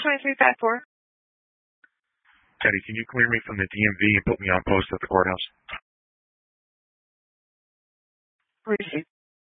2354. Teddy, can you clear me from the DMV and put me on post at the courthouse? Receipt.